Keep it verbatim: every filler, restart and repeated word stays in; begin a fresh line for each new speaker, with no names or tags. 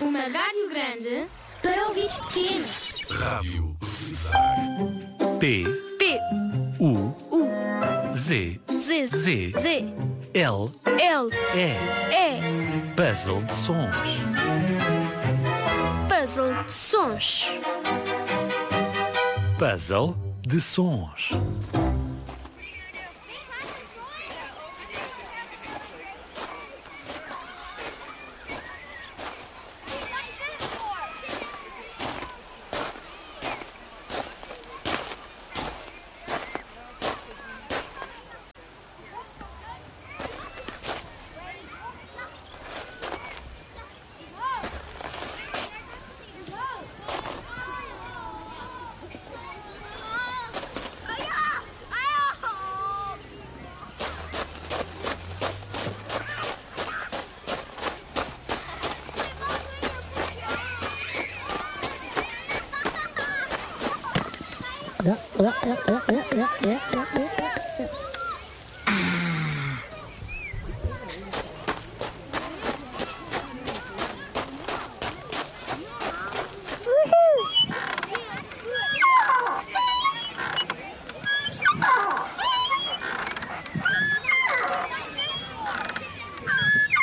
Uma rádio grande para ouvintes pequenos.
Rádio Zig-Zag. P,
P,
U,
U,
Z,
Z,
Z,
Z,
L,
L,
E.
E.
Puzzle de sons.
Puzzle de sons.
Puzzle de sons.
Yeah, yeah, yeah, yeah, yeah, yeah, yeah, yeah.